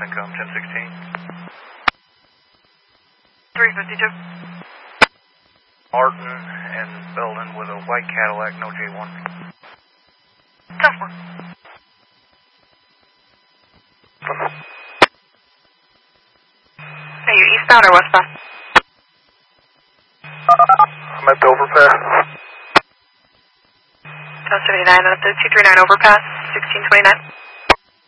income, 1016. 352. Martin and Belden with a white Cadillac, no J1. 10-4. Are you eastbound or westbound? I'm at the overpass. 79, then up to 239 overpass, 1629.